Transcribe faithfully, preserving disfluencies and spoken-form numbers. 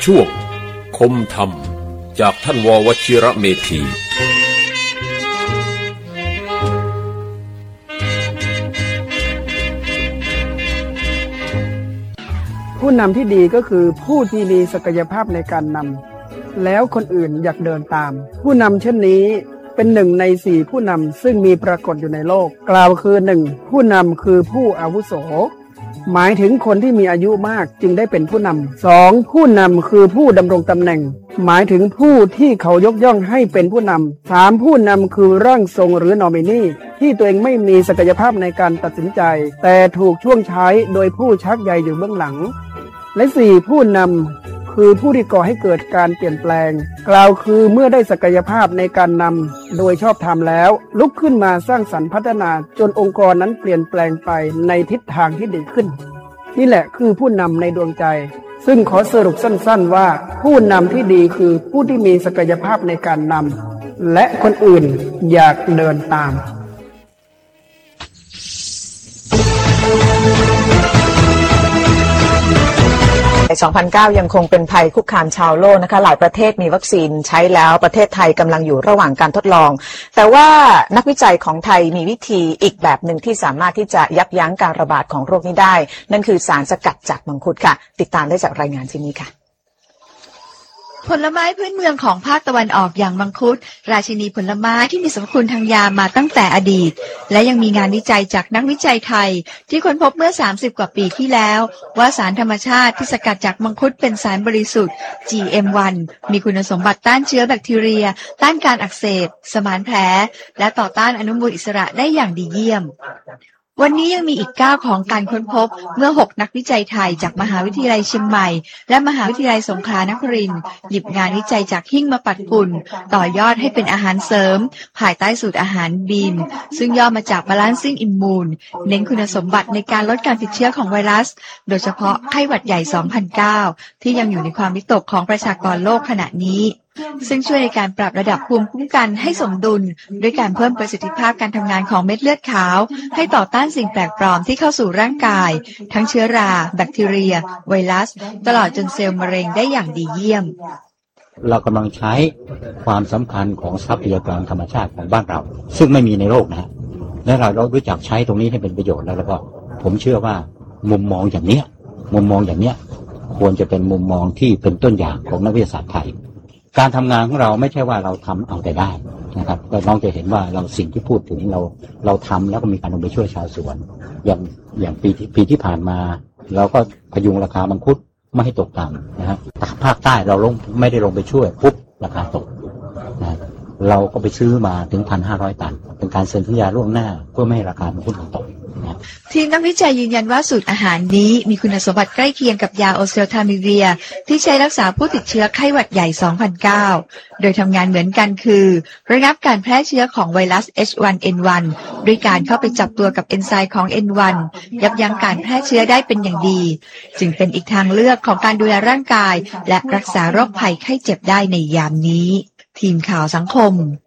ช่วงคมธรรมจากท่านววชิระเมธีผู้นำที่ดีก็คือผู้ที่มีศักยภาพในการนำแล้วคนอื่นอยากเดินตามผู้นำเช่นนี้เป็นหนึ่งในสี่ผู้นำซึ่งมีปรากฏอยู่ในโลกกล่าวคือหนึ่งผู้นำคือผู้อาวุโสหมายถึงคนที่มีอายุมากจึงได้เป็นผู้นำสองผู้นำคือผู้ดำรงตำแหน่งหมายถึงผู้ที่เขายกย่องให้เป็นผู้นำสามผู้นำคือร่างทรงหรือนอมินีที่ตัวเองไม่มีศักยภาพในการตัดสินใจแต่ถูกช่วงใช้โดยผู้ชักใยอยู่เบื้องหลังและสี่ผู้นำคือผู้ที่ก่อให้เกิดการเปลี่ยนแปลงกล่าวคือเมื่อได้ศักยภาพในการนำโดยชอบธรรมแล้วลุกขึ้นมาสร้างสรรค์พัฒนาจนองค์กรนั้นเปลี่ยนแปลงไปในทิศทางที่ดีขึ้นนี่แหละคือผู้นำในดวงใจซึ่งขอสรุปสั้นๆว่าผู้นำที่ดีคือผู้ที่มีศักยภาพในการนำและคนอื่นอยากเดินตามในสองพันเก้ายังคงเป็นภัยคุกคามชาวโลกนะคะหลายประเทศมีวัคซีนใช้แล้วประเทศไทยกำลังอยู่ระหว่างการทดลองแต่ว่านักวิจัยของไทยมีวิธีอีกแบบหนึ่งที่สามารถที่จะยับยั้งการระบาดของโรคนี้ได้นั่นคือสารสกัดจากมังคุดค่ะติดตามได้จากรายงานชิ้นนี้ค่ะผลไม้พื้นเมืองของภาคตะวันออกอย่างมังคุดราชินีผลไม้ที่มีสรรพคุณทางยามาตั้งแต่อดีตและยังมีงานวิจัยจากนักวิจัยไทยที่ค้นพบเมื่อสามสิบกว่าปีที่แล้วว่าสารธรรมชาติที่สกัดจากมังคุดเป็นสารบริสุทธิ์ จี เอ็ม วัน มีคุณสมบัติต้านเชื้อแบคทีเรียต้านการอักเสบสมานแผลและต่อต้านอนุมูลอิสระได้อย่างดีเยี่ยมวันนี้ยังมีอีกก้าวของการค้นพบเมื่อหกนักวิจัยไทยจากมหาวิทยาลัยเชียงใหม่และมหาวิทยาลัยสงขลานครินทร์หยิบงานวิจัยจากหิ้งมาปัดฝุ่นต่อยอดให้เป็นอาหารเสริมภายใต้สูตรอาหารบีมซึ่งย่อมาจาก Balancing Immune เน้นคุณสมบัติในการลดการติดเชื้อของไวรัสโดยเฉพาะไข้หวัดใหญ่ สองพันเก้า ที่ยังอยู่ในความวิตกของประชากรโลกขณะนี้ซึ่งช่วยในการปรับระดับภูมิคุ้มกันให้สมดุลด้วยการเพิ่มประสิทธิภาพการทำงานของเม็ดเลือดขาวให้ต่อต้านสิ่งแปลกปลอมที่เข้าสู่ร่างกายทั้งเชื้อราแบคทีเรียไวรัสตลอดจนเซลล์มะเร็งได้อย่างดีเยี่ยมเรากำลังใช้ความสำคัญของทรัพยากรธรรมชาติของบ้านเราซึ่งไม่มีในโลกนะและเราเรารู้จักใช้ตรงนี้ให้เป็นประโยชน์แล้วแล้วก็ผมเชื่อว่ามุมมองอย่างเนี้ยมุมมองอย่างเนี้ยควรจะเป็นมุมมองที่เป็นต้นอย่างของนักวิทยาศาสตร์ไทยการทำงานของเราไม่ใช่ว่าเราทำเอาแต่ได้นะครับก็น้องจะเห็นว่าเราสิ่งที่พูดถึงเราเราทำแล้วก็มีการลงไปช่วยชาวสวนอย่างอย่างปีปีที่ผ่านมาเราก็พยุงราคามังคุดไม่ให้ตกต่ำนะครับภาคใต้เราลงไม่ได้ลงไปช่วยปุ๊บราคาตกนะเราก็ไปซื้อมาถึง หนึ่งพันห้าร้อย ตันเป็นการเซ็นสัญญาล่วงหน้าเพื่อไม่ให้ราคามังคุดตกทีมนักวิจัยยืนยันว่าสูตรอาหารนี้มีคุณสมบัติใกล้เคียงกับยาโอเซลทามิเวียที่ใช้รักษาผู้ติดเชื้อไข้หวัดใหญ่ สองพันเก้า โดยทำงานเหมือนกันคือระงับการแพร่เชื้อของไวรัส เอช วัน เอ็น วัน ด้วยการเข้าไปจับตัวกับเอนไซม์ของ เอ็น วัน ยับยั้งการแพร่เชื้อได้เป็นอย่างดีจึงเป็นอีกทางเลือกของการดูแลร่างกายและรักษาโรคภัยไข้เจ็บได้ในยามนี้ทีมข่าวสังคม